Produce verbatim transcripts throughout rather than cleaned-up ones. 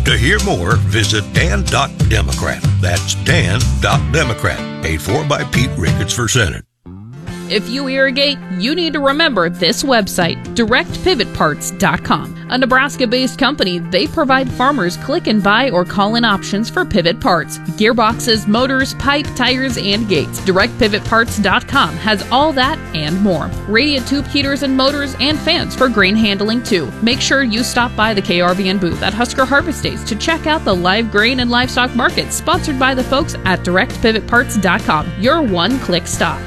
To hear more, visit dan dot democrat. That's dan dot democrat. Paid for by Pete Ricketts for Senate. If you irrigate, you need to remember this website, direct pivot parts dot com. A Nebraska-based company, they provide farmers click and buy or call-in options for pivot parts, gearboxes, motors, pipe, tires, and gates. direct pivot parts dot com has all that and more. Radiant tube heaters and motors and fans for grain handling too. Make sure you stop by the K R V N booth at Husker Harvest Days to check out the live grain and livestock market sponsored by the folks at direct pivot parts dot com. Your one-click stop.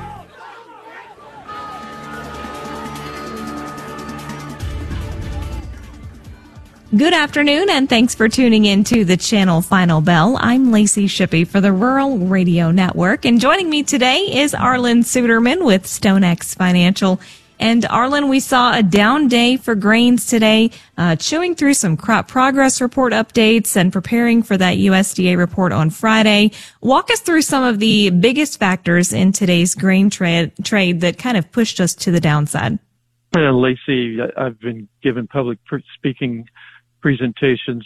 Good afternoon, and thanks for tuning in to the Channel Final Bell. I'm Lacey Shippey for the Rural Radio Network, and joining me today is Arlan Suderman with StoneX Financial. And Arlan, we saw a down day for grains today, uh, chewing through some crop progress report updates and preparing for that U S D A report on Friday. Walk us through some of the biggest factors in today's grain trade trade that kind of pushed us to the downside. Uh, Lacey, I've been given public speaking presentations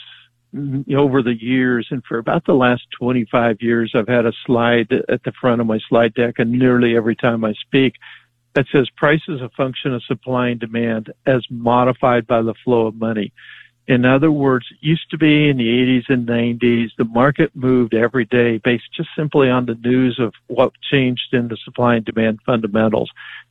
over the years, and for about the last twenty-five years, I've had a slide at the front of my slide deck, and nearly every time I speak, that says price is a function of supply and demand as modified by the flow of money. In other words, it used to be in the eighties and nineties, the market moved every day based just simply on the news of what changed in the supply and demand fundamentals.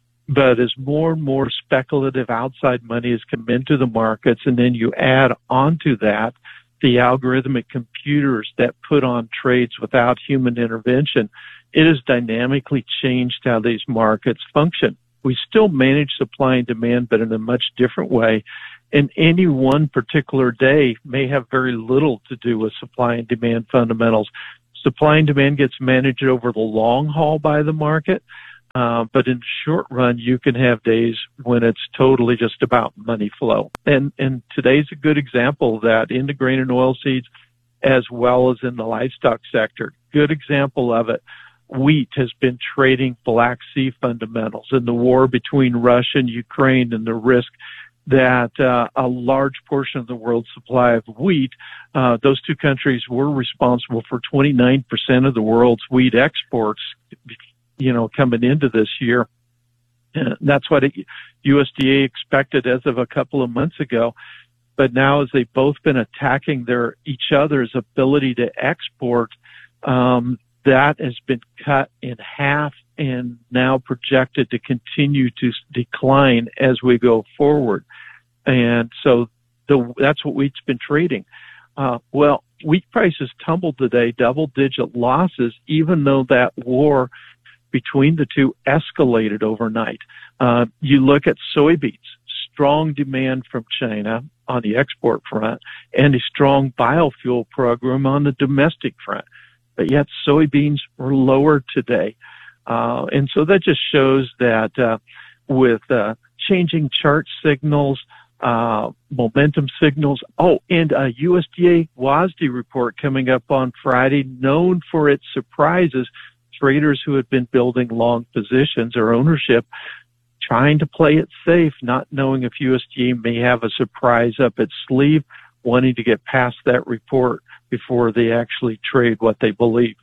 But as more and more speculative outside money has come into the markets, and then you add onto that the algorithmic computers that put on trades without human intervention, it has dynamically changed how these markets function. We still manage supply and demand, but in a much different way. And any one particular day may have very little to do with supply and demand fundamentals. Supply and demand gets managed over the long haul by the market. Uh, but in the short run, you can have days when it's totally just about money flow. And, and today's a good example of that in the grain and oilseeds as well as in the livestock sector. Good example of it. Wheat has been trading Black Sea fundamentals, and the war between Russia and Ukraine and the risk that uh, a large portion of the world's supply of wheat, uh, those two countries were responsible for twenty-nine percent of the world's wheat exports, you know, coming into this year. And that's what it, U S D A expected as of a couple of months ago. But now as they've both been attacking their each other's ability to export, um, that has been cut in half and now projected to continue to decline as we go forward. And so the, that's what wheat's been trading. Uh, well, wheat prices tumbled today, double digit losses, even though that war between the two escalated overnight. Uh, you look at soybeans, strong demand from China on the export front and a strong biofuel program on the domestic front. But yet soybeans were lower today. Uh, and so that just shows that, uh, with, uh, changing chart signals, uh, momentum signals. Oh, and a U S D A W A S D report coming up on Friday, known for its surprises. Traders who had been building long positions or ownership, trying to play it safe, not knowing if U S D A may have a surprise up its sleeve, wanting to get past that report before they actually trade what they believe.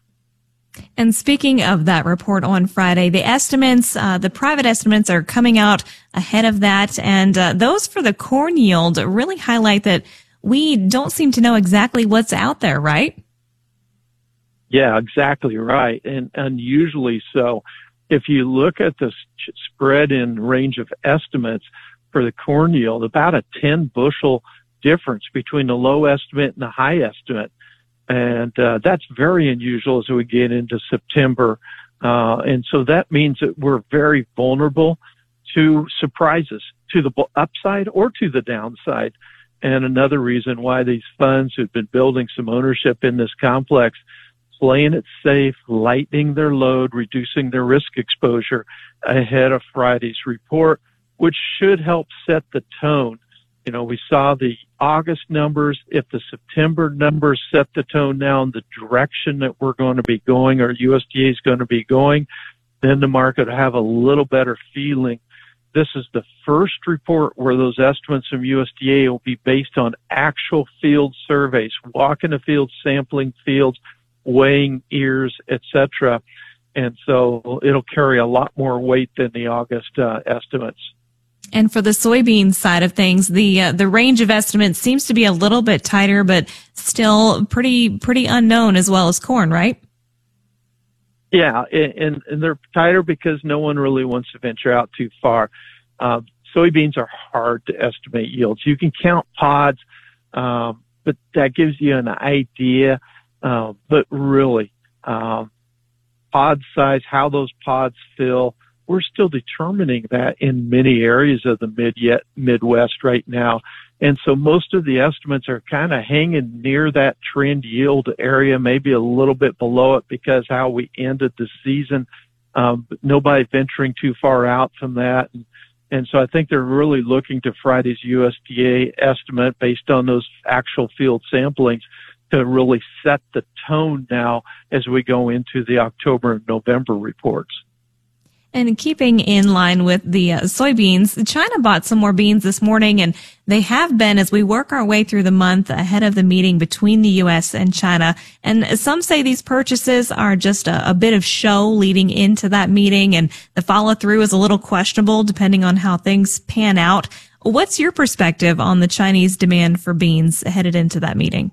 And speaking of that report on Friday, the estimates, uh, the private estimates are coming out ahead of that. And uh, those for the corn yield really highlight that we don't seem to know exactly what's out there, right? Yeah, exactly right. And unusually so. If you look at the spread in range of estimates for the corn yield, about a ten bushel difference between the low estimate and the high estimate. And uh, that's very unusual as we get into September. Uh, and so that means that we're very vulnerable to surprises, to the upside or to the downside. And another reason why these funds who've been building some ownership in this complex, playing it safe, lightening their load, reducing their risk exposure ahead of Friday's report, which should help set the tone. You know, we saw the August numbers. If the September numbers set the tone now in the direction that we're going to be going, or U S D A is going to be going, then the market will have a little better feeling this is the first report where those estimates from U S D A will be based on actual field surveys, walking the field, sampling fields, weighing ears, et cetera. And so it'll carry a lot more weight than the August uh, estimates. And for the soybean side of things, the uh, the range of estimates seems to be a little bit tighter, but still pretty pretty unknown as well as corn, right? Yeah, and, and they're tighter because no one really wants to venture out too far. Uh, soybeans are hard to estimate yields. You can count pods, um, but that gives you an idea. Uh, but really, um, pod size, how those pods fill, we're still determining that in many areas of the mid yet Midwest right now. And so most of the estimates are kind of hanging near that trend yield area, maybe a little bit below it because how we ended the season. Um, but nobody venturing too far out from that. And, and so I think they're really looking to Friday's U S D A estimate based on those actual field samplings to really set the tone now as we go into the October and November reports. And keeping in line with the uh, soybeans, China bought some more beans this morning, and they have been as we work our way through the month ahead of the meeting between the U S and China. And some say these purchases are just a, a bit of show leading into that meeting, and the follow-through is a little questionable depending on how things pan out. What's your perspective on the Chinese demand for beans headed into that meeting?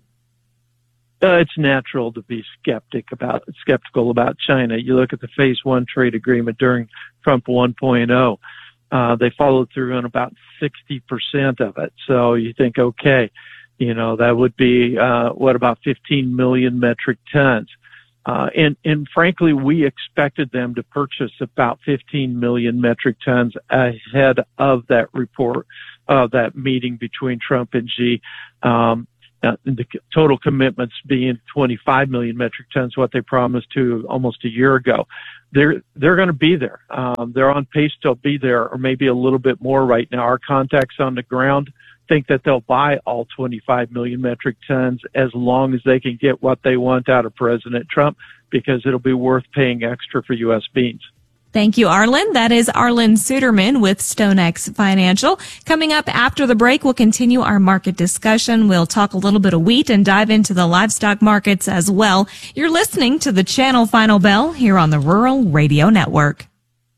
Uh, it's natural to be skeptic about skeptical about China. You look at the phase one trade agreement during Trump one point oh. Uh, they followed through on about sixty percent of it. So you think, okay, you know, that would be, uh, what, about fifteen million metric tons. Uh, and, and frankly, we expected them to purchase about fifteen million metric tons ahead of that report, of uh, that meeting between Trump and Xi. Um, Uh, the total commitments being twenty-five million metric tons, what they promised to almost a year ago. They're, they're going to be there. Um, they're on pace to be there, or maybe a little bit more right now. Our contacts on the ground think that they'll buy all twenty-five million metric tons as long as they can get what they want out of President Trump, because it'll be worth paying extra for U S beans. Thank you, Arlen. That is Arlen Suderman with StoneX Financial. Coming up after the break, we'll continue our market discussion. We'll talk a little bit of wheat and dive into the livestock markets as well. You're listening to the Channel Final Bell here on the Rural Radio Network.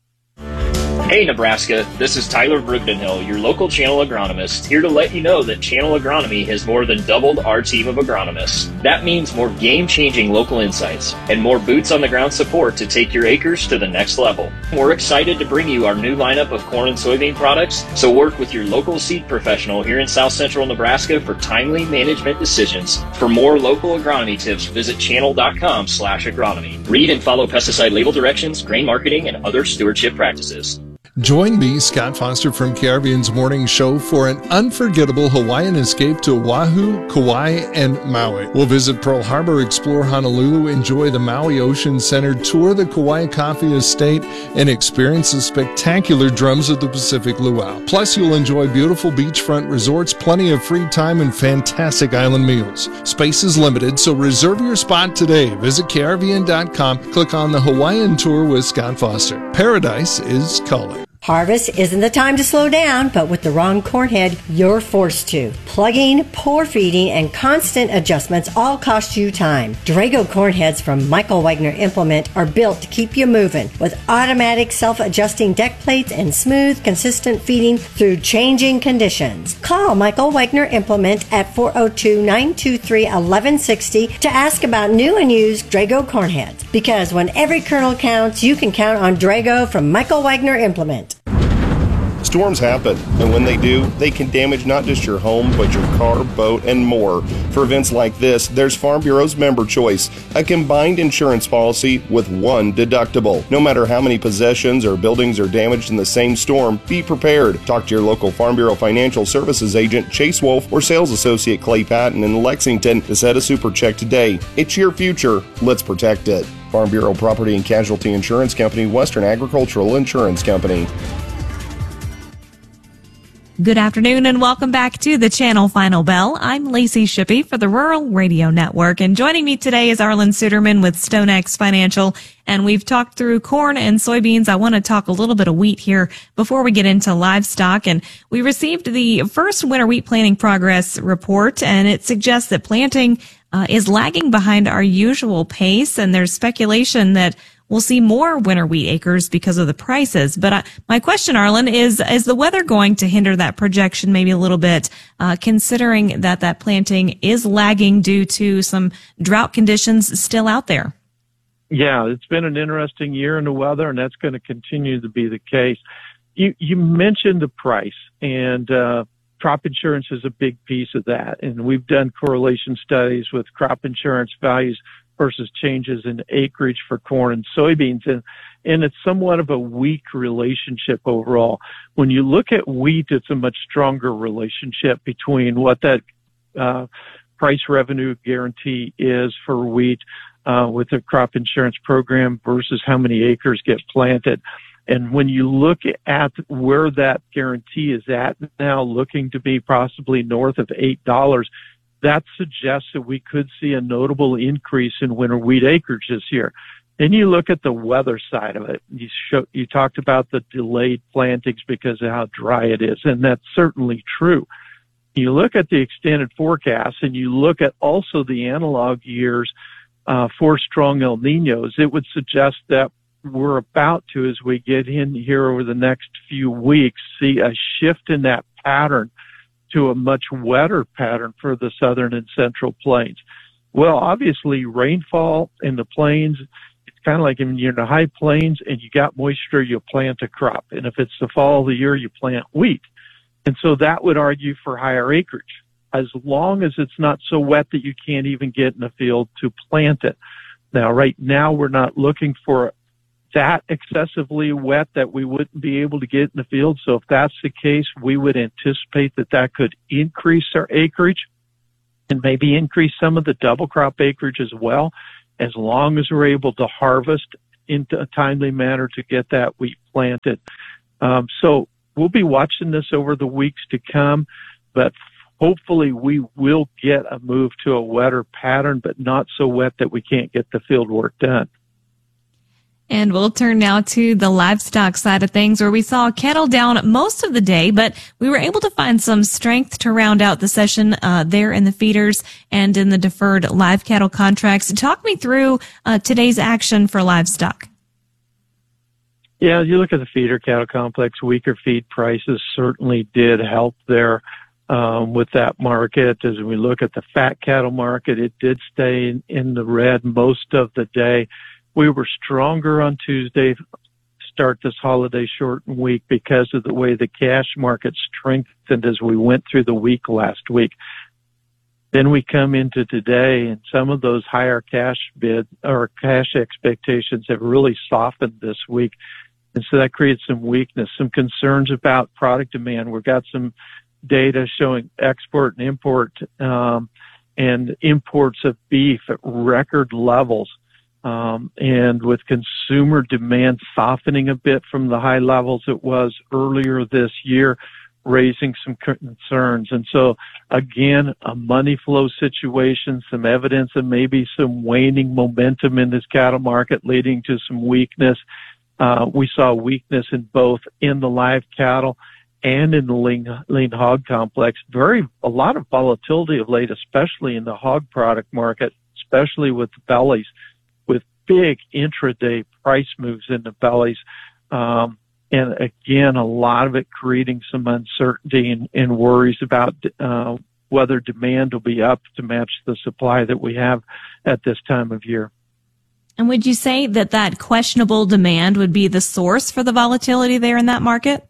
Hey Nebraska, this is Tyler Brugdenhill, your local Channel agronomist, here to let you know that Channel Agronomy has more than doubled our team of agronomists. That means more game-changing local insights and more boots-on-the-ground support to take your acres to the next level. We're excited to bring you our new lineup of corn and soybean products, so work with your local seed professional here in South Central Nebraska for timely management decisions. For more local agronomy tips, visit channel.com slash agronomy. Read and follow pesticide label directions, grain marketing, and other stewardship practices. Join me, Scott Foster from K R V N's Morning Show, for an unforgettable Hawaiian escape to Oahu, Kauai, and Maui. We'll visit Pearl Harbor, explore Honolulu, enjoy the Maui Ocean Center, tour the Kauai Coffee Estate, and experience the spectacular drums of the Pacific Luau. Plus, you'll enjoy beautiful beachfront resorts, plenty of free time, and fantastic island meals. Space is limited, so reserve your spot today. Visit K R V N dot com, click on the Hawaiian Tour with Scott Foster. Paradise is calling. Harvest isn't the time to slow down, but with the wrong corn head, you're forced to. Plugging, poor feeding, and constant adjustments all cost you time. Drago corn heads from Michael Wagner Implement are built to keep you moving with automatic self-adjusting deck plates and smooth, consistent feeding through changing conditions. Call Michael Wagner Implement at four oh two, nine two three, one one six oh to ask about new and used Drago corn heads. Because when every kernel counts, you can count on Drago from Michael Wagner Implement. Storms happen, and when they do, they can damage not just your home, but your car, boat, and more. For events like this, there's Farm Bureau's Member Choice, a combined insurance policy with one deductible. No matter how many possessions or buildings are damaged in the same storm, be prepared. Talk to your local Farm Bureau Financial Services agent, Chase Wolf, or sales associate Clay Patton in Lexington to set a super check today. It's your future. Let's protect it. Farm Bureau Property and Casualty Insurance Company, Western Agricultural Insurance Company. Good afternoon and welcome back to the Channel Final Bell. I'm Lacey Shippey for the Rural Radio Network, and joining me today is Arlen Suderman with StoneX Financial, and we've talked through corn and soybeans. I want to talk a little bit of wheat here before we get into livestock, and we received the first winter wheat planting progress report, and it suggests that planting uh, is lagging behind our usual pace, and there's speculation that we'll see more winter wheat acres because of the prices. But uh, my question, Arlen, is, is the weather going to hinder that projection maybe a little bit, uh, considering that that planting is lagging due to some drought conditions still out there? Yeah, it's been an interesting year in the weather, and that's going to continue to be the case. You, you mentioned the price, and uh, crop insurance is a big piece of that. And we've done correlation studies with crop insurance values versus changes in acreage for corn and soybeans. And, and it's somewhat of a weak relationship overall. When you look at wheat, it's a much stronger relationship between what that uh, price revenue guarantee is for wheat uh, with the crop insurance program versus how many acres get planted. And when you look at where that guarantee is at now, looking to be possibly north of eight dollars, that suggests that we could see a notable increase in winter wheat acreage this year. Then you look at the weather side of it. You show, you talked about the delayed plantings because of how dry it is, and that's certainly true. You look at the extended forecast, and you look at also the analog years uh, for strong El Niños, it would suggest that we're about to, as we get in here over the next few weeks, see a shift in that pattern to a much wetter pattern for the southern and central plains. Well, obviously, rainfall in the plains, it's kind of like when you're in the high plains and you got moisture, you plant a crop. And if it's the fall of the year, you plant wheat. And so that would argue for higher acreage, as long as it's not so wet that you can't even get in the field to plant it. Now, right now, we're not looking for that excessively wet that we wouldn't be able to get in the field. So if that's the case, we would anticipate that that could increase our acreage and maybe increase some of the double crop acreage as well, as long as we're able to harvest in a timely manner to get that wheat planted. Um, so we'll be watching this over the weeks to come, but hopefully we will get a move to a wetter pattern, but not so wet that we can't get the field work done. And we'll turn now to the livestock side of things, where we saw cattle down most of the day, but we were able to find some strength to round out the session uh, there in the feeders and in the deferred live cattle contracts. Talk me through uh, today's action for livestock. Yeah, you look at the feeder cattle complex, weaker feed prices certainly did help there um, with that market. As we look at the fat cattle market, it did stay in, in the red most of the day. We were stronger on Tuesday, start this holiday shortened week, because of the way the cash market strengthened as we went through the week last week. Then we come into today, and some of those higher cash bid or cash expectations have really softened this week. And so that creates some weakness, some concerns about product demand. We've got some data showing export and import, um, and imports of beef at record levels. Um, and with consumer demand softening a bit from the high levels it was earlier this year, raising some concerns. And so, again, a money flow situation, some evidence of maybe some waning momentum in this cattle market leading to some weakness. Uh, we saw weakness in both in the live cattle and in the lean, lean hog complex. Very, a lot of volatility of late, especially in the hog product market, especially with the bellies, with big intraday price moves in the bellies. Um, and again, a lot of it creating some uncertainty and, and worries about, uh, whether demand will be up to match the supply that we have at this time of year. And would you say that that questionable demand would be the source for the volatility there in that market?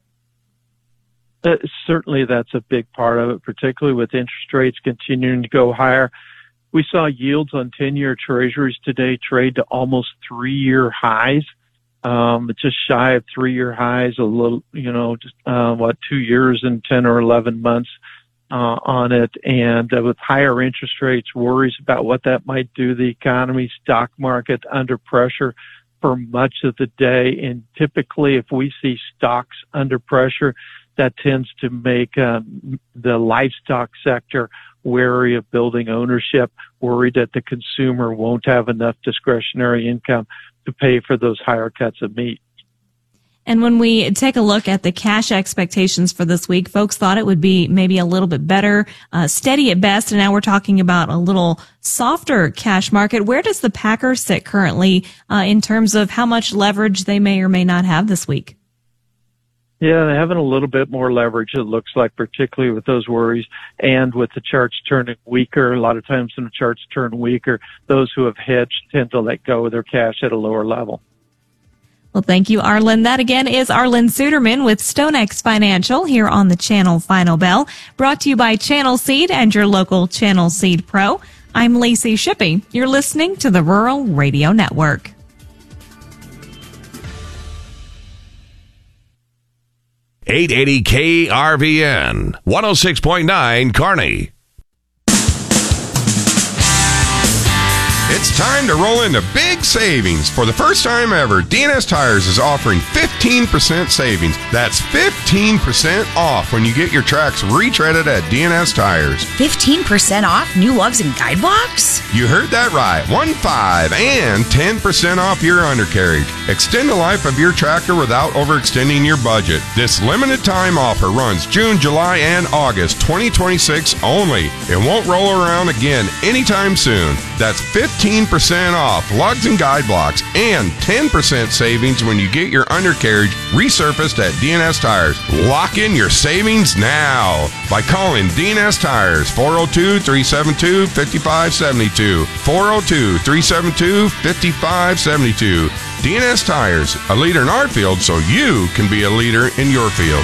Uh, certainly that's a big part of it, particularly with interest rates continuing to go higher. We saw yields on ten-year treasuries today trade to almost three-year highs, um, just shy of three-year highs, a little, you know, just, uh, what, two years and ten or eleven months, uh, on it. And uh, with higher interest rates, worries about what that might do to the economy, stock market under pressure for much of the day. And typically, if we see stocks under pressure, that tends to make um, the livestock sector wary of building ownership, worried that the consumer won't have enough discretionary income to pay for those higher cuts of meat. And when we take a look at the cash expectations for this week, folks thought it would be maybe a little bit better, uh, steady at best. And now we're talking about a little softer cash market. Where does the Packer sit currently uh, in terms of how much leverage they may or may not have this week? Yeah, they're having a little bit more leverage, it looks like, particularly with those worries and with the charts turning weaker. A lot of times when the charts turn weaker, those who have hedged tend to let go of their cash at a lower level. Well, thank you, Arlen. That again is Arlen Suderman with StoneX Financial here on the Channel Final Bell, brought to you by Channel Seed and your local Channel Seed Pro. I'm Lacey Shippey. You're listening to the Rural Radio Network. eight eighty K R V N, one oh six point nine Kearney. It's time to roll into big savings. For the first time ever, D N S Tires is offering fifteen percent savings. That's fifteen percent off when you get your tracks retreaded at D N S Tires. fifteen percent off new lugs and guide blocks? You heard that right. One five and ten percent off your undercarriage. Extend the life of your tractor without overextending your budget. This limited time offer runs June, July, and August twenty twenty-six only. It won't roll around again anytime soon. That's fifteen percent off lugs and guide blocks and ten percent savings when you get your undercarriage resurfaced at D N S Tires. Lock in your savings now by calling D N S Tires, four oh two, three seven two, five five seven two, four oh two, three seven two, five five seven two. D N S Tires, a leader in our field so you can be a leader in your field.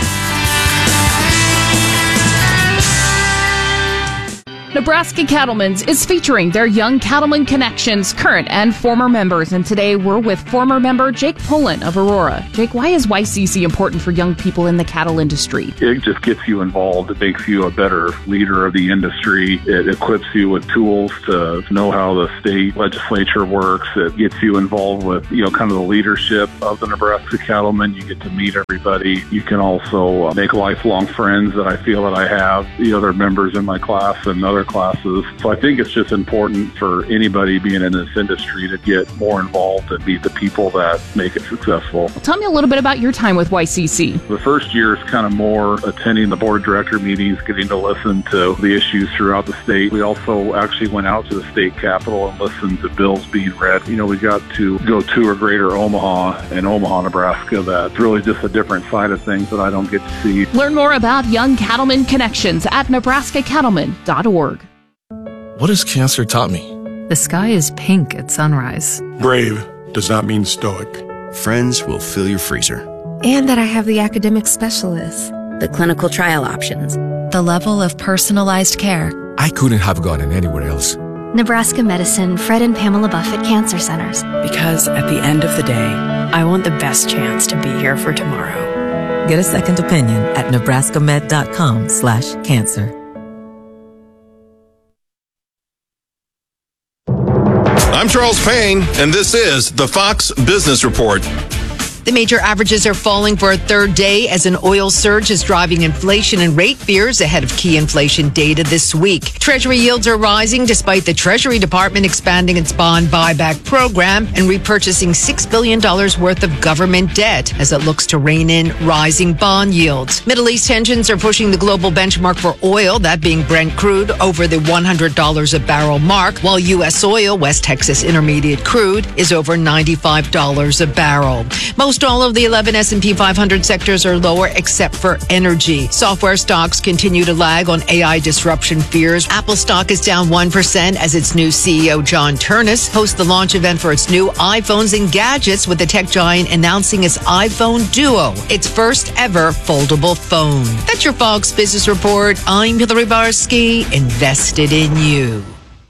Nebraska Cattlemen's is featuring their Young Cattlemen Connections current and former members, and today we're with former member Jake Pullen of Aurora. Jake, why is Y C C important for young people in the cattle industry? It just gets you involved. It makes you a better leader of the industry. It equips you with tools to know how the state legislature works. It gets you involved with, you know, kind of the leadership of the Nebraska Cattlemen. You get to meet everybody. You can also uh, make lifelong friends that I feel that I have, the other members in my class and other classes. So I think it's just important for anybody being in this industry to get more involved and meet the people that make it successful. Tell me a little bit about your time with Y C C. The first year is kind of more attending the board director meetings, getting to listen to the issues throughout the state. We also actually went out to the state capitol and listened to bills being read. You know, we got to go to or greater Omaha in Omaha, Nebraska. That's really just a different side of things that I don't get to see. Learn more about Young Cattlemen Connections at nebraska cattlemen dot org. What has cancer taught me? The sky is pink at sunrise. Brave does not mean stoic. Friends will fill your freezer. And that I have the academic specialists. The clinical trial options. The level of personalized care. I couldn't have gotten anywhere else. Nebraska Medicine, Fred and Pamela Buffett Cancer Centers. Because at the end of the day, I want the best chance to be here for tomorrow. Get a second opinion at nebraska med dot com slash cancer. I'm Charles Payne, and this is the Fox Business Report. The major averages are falling for a third day as an oil surge is driving inflation and rate fears ahead of key inflation data this week. Treasury yields are rising despite the Treasury Department expanding its bond buyback program and repurchasing six billion dollars worth of government debt as it looks to rein in rising bond yields. Middle East tensions are pushing the global benchmark for oil, that being Brent crude, over the one hundred dollars a barrel mark, while U S oil, West Texas Intermediate crude, is over ninety-five dollars a barrel. Most all of the eleven S and P five hundred sectors are lower except for energy. Software stocks continue to lag on A I disruption fears. Apple stock is down one percent as its new C E O John Ternus hosts the launch event for its new iPhones and gadgets, with the tech giant announcing its iPhone Duo, its first ever foldable phone. That's your Fox Business Report. I'm Hillary Barsky, invested in you.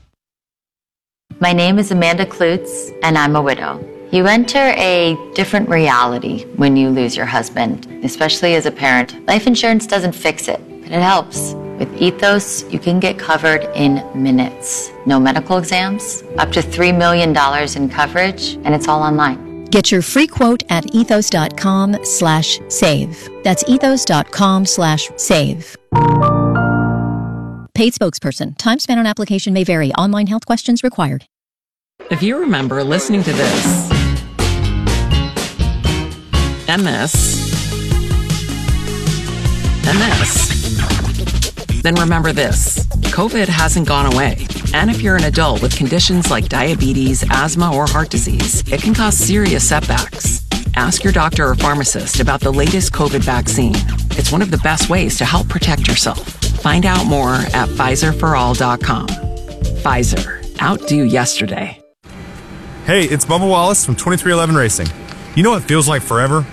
My name is Amanda Klutz, and I'm a widow. You enter a different reality when you lose your husband, especially as a parent. Life insurance doesn't fix it, but it helps. With Ethos, you can get covered in minutes. No medical exams, up to three million dollars in coverage, and it's all online. Get your free quote at ethos.com slash save. That's ethos.com slash save. Paid spokesperson. Time spent on application may vary. Online health questions required. If you remember listening to this, M S, M S, then remember this. COVID hasn't gone away. And if you're an adult with conditions like diabetes, asthma, or heart disease, it can cause serious setbacks. Ask your doctor or pharmacist about the latest COVID vaccine. It's one of the best ways to help protect yourself. Find out more at Pfizer for all dot com. Pfizer. Outdo yesterday. Hey, it's Bubba Wallace from twenty-three eleven Racing. You know what feels like forever?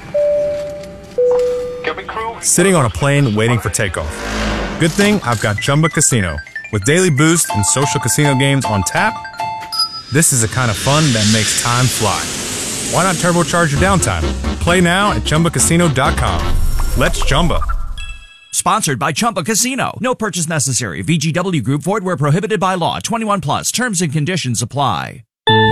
Sitting on a plane waiting for takeoff. Good thing I've got Chumba Casino. With daily boost and social casino games on tap, this is the kind of fun that makes time fly. Why not turbocharge your downtime? Play now at Chumba Casino dot com. Let's Chumba. Sponsored by Chumba Casino. No purchase necessary. V G W Group. Void where prohibited by law. twenty-one plus. Terms and conditions apply.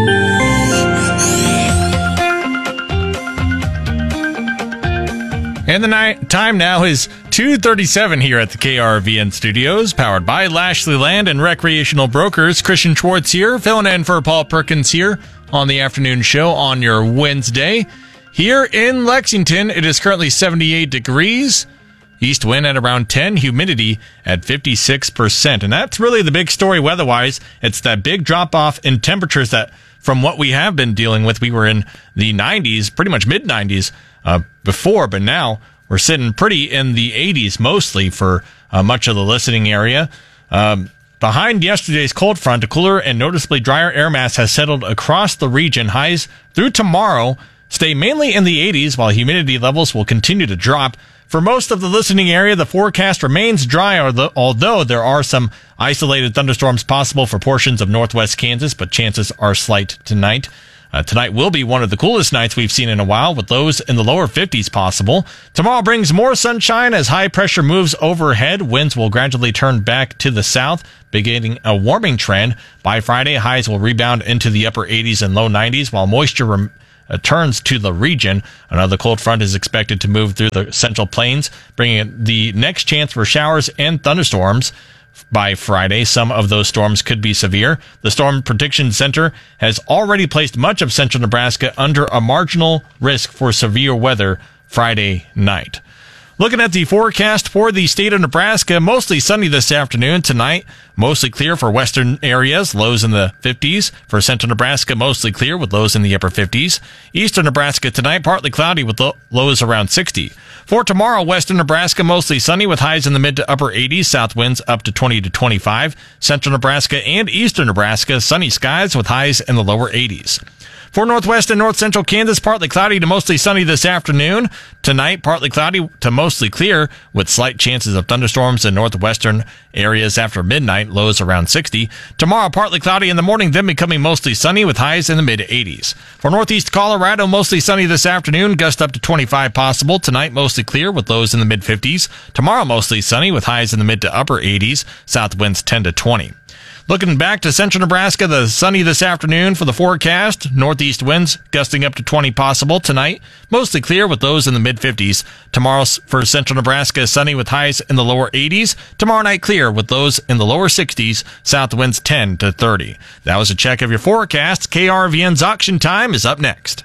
And the night time now is two thirty-seven here at the K R V N studios, powered by Lashley Land and Recreational Brokers. Christian Schwartz here, filling in for Paul Perkins here on the afternoon show on your Wednesday. Here in Lexington, it is currently seventy-eight degrees. East wind at around ten, humidity at fifty-six percent. And that's really the big story weather-wise. It's that big drop-off in temperatures that, from what we have been dealing with, we were in the nineties, pretty much mid-nineties uh, before, but now we're sitting pretty in the eighties mostly for uh, much of the listening area. Um, behind yesterday's cold front, a cooler and noticeably drier air mass has settled across the region. Highs through tomorrow stay mainly in the eighties, while humidity levels will continue to drop. For most of the listening area, the forecast remains dry, although there are some isolated thunderstorms possible for portions of northwest Kansas, but chances are slight tonight. Uh, tonight will be one of the coolest nights we've seen in a while, with lows in the lower fifties possible. Tomorrow brings more sunshine as high pressure moves overhead. Winds will gradually turn back to the south, beginning a warming trend. By Friday, highs will rebound into the upper eighties and low nineties, while moisture rem- uh, turns to the region. Another cold front is expected to move through the central plains, bringing the next chance for showers and thunderstorms. By Friday, some of those storms could be severe. The Storm Prediction Center has already placed much of central Nebraska under a marginal risk for severe weather Friday night. Looking at the forecast for the state of Nebraska, mostly sunny this afternoon. Tonight, mostly clear for western areas, lows in the fifties. For central Nebraska, mostly clear with lows in the upper fifties. Eastern Nebraska tonight, partly cloudy with lows around sixty. For tomorrow, western Nebraska, mostly sunny with highs in the mid to upper eighties. South winds up to twenty to twenty-five. Central Nebraska and eastern Nebraska, sunny skies with highs in the lower eighties. For northwest and north central Kansas, partly cloudy to mostly sunny this afternoon. Tonight, partly cloudy to mostly clear with slight chances of thunderstorms in northwestern areas after midnight, lows around sixty. Tomorrow, partly cloudy in the morning, then becoming mostly sunny with highs in the mid eighties. For northeast Colorado, mostly sunny this afternoon, gust up to twenty-five possible. Tonight, mostly clear with lows in the mid fifties. Tomorrow, mostly sunny with highs in the mid to upper eighties. South winds ten to twenty. Looking back to central Nebraska, the sunny this afternoon for the forecast. Northeast winds gusting up to twenty possible. Tonight, mostly clear with lows in the mid fifties. Tomorrow for central Nebraska, sunny with highs in the lower eighties. Tomorrow night, clear with lows in the lower sixties. South winds ten to thirty. That was a check of your forecast. K R V N's auction time is up next.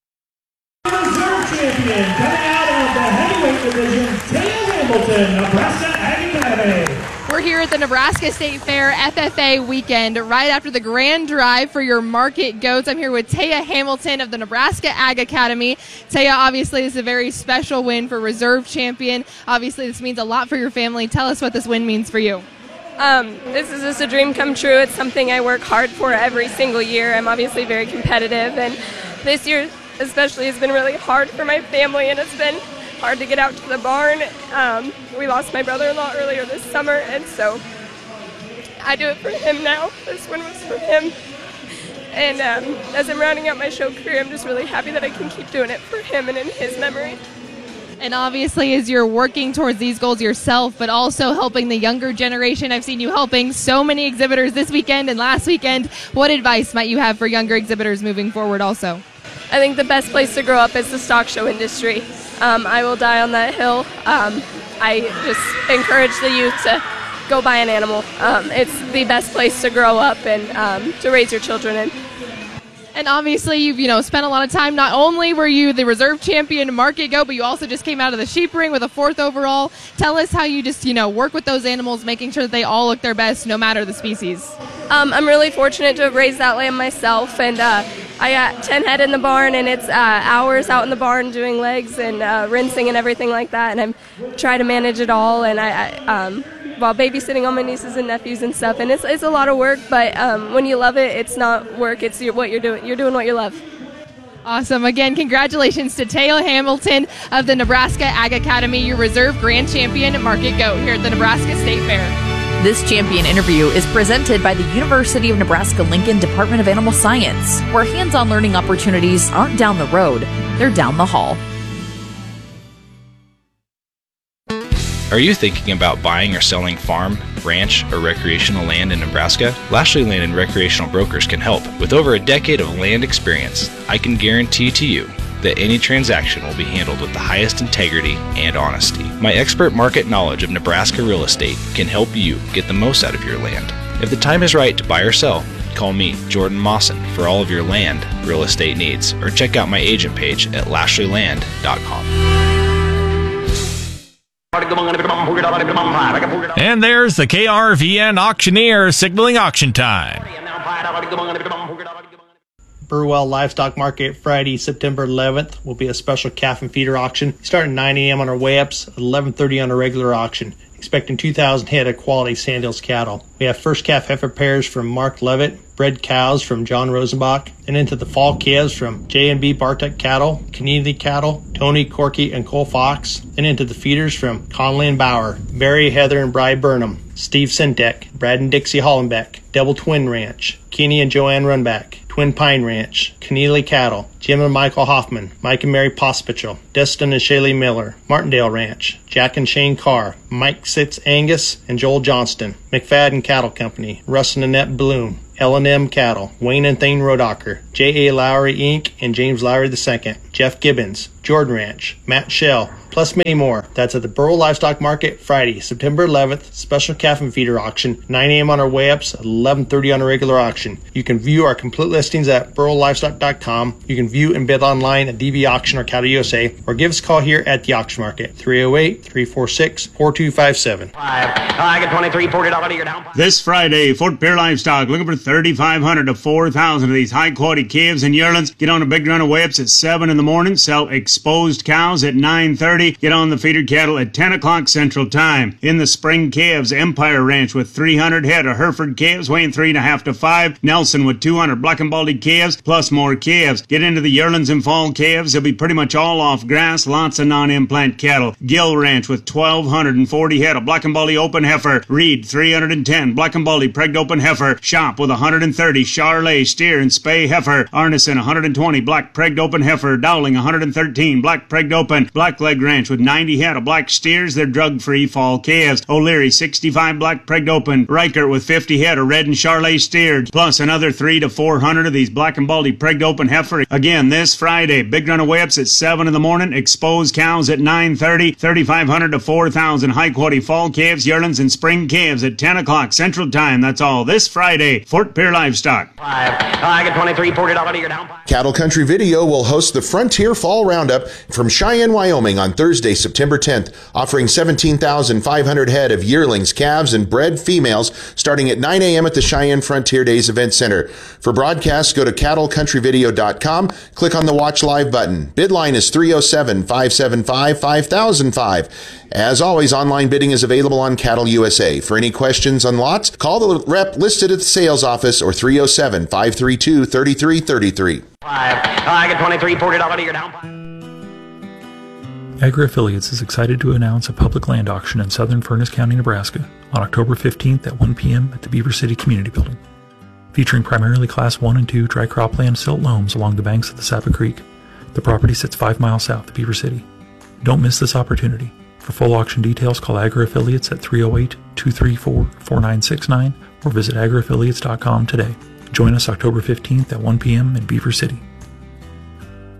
Reserve champion coming out of the heavyweight division, Taya Hamilton, Nebraska Ag Academy. We're here at the Nebraska State Fair F F A weekend, right after the grand drive for your market goats. I'm here with Taya Hamilton of the Nebraska Ag Academy. Taya, obviously, this is a very special win for reserve champion. Obviously, this means a lot for your family. Tell us what this win means for you. Um, this is just a dream come true. It's something I work hard for every single year. I'm obviously very competitive, and this year especially has been really hard for my family, and it's been hard to get out to the barn. Um, we lost my brother-in-law earlier this summer, and so I do it for him now. This one was for him. And um, as I'm rounding out my show career, I'm just really happy that I can keep doing it for him and in his memory. And obviously, as you're working towards these goals yourself, but also helping the younger generation, I've seen you helping so many exhibitors this weekend and last weekend. What advice might you have for younger exhibitors moving forward also? I think the best place to grow up is the stock show industry. Um, I will die on that hill. Um, I just encourage the youth to go buy an animal. Um, it's the best place to grow up and um, to raise your children in. And obviously, you've you know spent a lot of time. Not only were you the reserve champion market goat, but you also just came out of the sheep ring with a fourth overall. Tell us how you just you know work with those animals, making sure that they all look their best, no matter the species. Um, I'm really fortunate to have raised that lamb myself, and uh, I got ten head in the barn, and it's uh, hours out in the barn doing legs and uh, rinsing and everything like that. And I try to manage it all, and I. I um, while babysitting on my nieces and nephews and stuff, and it's it's a lot of work, but um, when you love it, it's not work, it's your, what you're doing. You're doing what you love. Awesome. Again, congratulations to Taya Hamilton of the Nebraska Ag Academy, your reserve grand champion market goat here at the Nebraska State Fair. This champion interview is presented by the University of Nebraska-Lincoln Department of Animal Science, where hands-on learning opportunities aren't down the road, they're down the hall. Are you thinking about buying or selling farm, ranch, or recreational land in Nebraska? Lashley Land and Recreational Brokers can help. With over a decade of land experience, I can guarantee to you that any transaction will be handled with the highest integrity and honesty. My expert market knowledge of Nebraska real estate can help you get the most out of your land. If the time is right to buy or sell, call me, Jordan Mawson, for all of your land real estate needs, or check out my agent page at lashley land dot com. And there's the K R V N auctioneer signaling auction time. Burwell Livestock Market Friday, September eleventh will be a special calf and feeder auction. Starting nine a.m. on our way ups, eleven thirty on a regular auction. Expecting two thousand head of quality Sandhills cattle. We have first calf heifer pairs from Mark Levitt, bred cows from John Rosenbach, and into the fall calves from J and B Bartek Cattle, Community Cattle, Tony Corky and Cole Fox, and into the feeders from Conley and Bauer, Barry, Heather, and Bri Burnham, Steve Sintek, Brad and Dixie Hollenbeck, Double Twin Ranch, Kenny and Joanne Runback, Twin Pine Ranch, Keneally Cattle, Jim and Michael Hoffman, Mike and Mary Pospichel, Destin and Shaylee Miller, Martindale Ranch, Jack and Shane Carr, Mike Sitz Angus and Joel Johnston, McFadden Cattle Company, Russ and Annette Bloom, L and M Cattle, Wayne and Thane Rodacker, J A Lowry Incorporated and James Lowry the Second, Jeff Gibbons, Jordan Ranch, Matt Shell, plus many more. That's at the Burwell Livestock Market Friday, September eleventh, special calf and feeder auction, nine a.m. on our way ups, eleven thirty on a regular auction. You can view our complete listings at burwell livestock dot com. You can view and bid online at D B Auction or Cattle U S A, or give us a call here at the auction market, three oh eight, three four six, four two five seven. I get twenty-three, forty dollars you're down. This Friday, Fort Pierre Livestock looking for thirty-five hundred to four thousand of these high-quality calves and yearlings. Get on a big run of way-ups at seven in the morning. Sell exposed cows at nine thirty. Get on the feeder cattle at ten o'clock Central Time. In the spring calves, Empire Ranch with three hundred head of Hereford calves weighing three and a half to five. Nelson with two hundred black and baldy calves plus more calves. Get into the yearlings and fall calves. They'll be pretty much all off grass. Lots of non-implant cattle. Gill Ranch with twelve forty head of black and baldy open heifer. Reed three hundred ten black and baldy pregged open heifer. Shop with one hundred thirty Charlet steer and spay heifer. Arneson one hundred twenty black pregged open heifer. Dowling one hundred thirteen black pregged open. Blackleg Ranch with ninety head of black steers. They're drug-free fall calves. O'Leary sixty-five black pregged open. Riker with fifty head of red and Charlet steered, plus another three to four hundred of these black and baldy pregged open heifer. Again this Friday, big run of way-ups at seven in the morning. Exposed cows at nine thirty. thirty-five hundred to four thousand high-quality fall calves, yearlings, and spring calves at ten o'clock Central Time. That's all this Friday. Fort Pierre Livestock. I get twenty-three, forty dollars you're down. Cattle Country Video will host the Frontier Fall Roundup from Cheyenne, Wyoming on Thursday, September tenth, offering seventeen thousand five hundred head of yearlings, calves, and bred females starting at nine a.m. at the Cheyenne Frontier Days Event Center. For broadcasts, go to cattle country video dot com, click on the Watch Live button. Bid line is three oh seven, five seven five, five thousand five. As always, online bidding is available on Cattle U S A. For any questions on lots, call the rep listed at the sales office or three oh seven, five three two, three three three three. I get twenty-three, forty dollars you're down. Agri Affiliates is excited to announce a public land auction in southern Furness County, Nebraska on October fifteenth at one p.m. at the Beaver City Community Building. Featuring primarily Class one and two dry cropland silt loams along the banks of the Sapa Creek, the property sits five miles south of Beaver City. Don't miss this opportunity. For full auction details, call Agri Affiliates at three oh eight, two three four, four nine six nine or visit agri affiliates dot com today. Join us October fifteenth at one p.m. in Beaver City.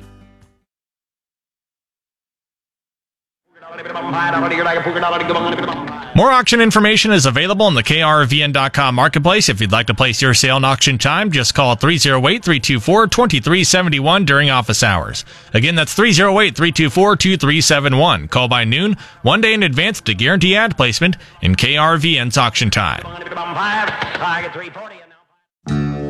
More auction information is available in the K R V N dot com marketplace. If you'd like to place your sale in auction time, just call three oh eight, three two four, two three seven one during office hours. Again, that's three oh eight, three two four, two three seven one. Call by noon, one day in advance to guarantee ad placement in K R V N's auction time.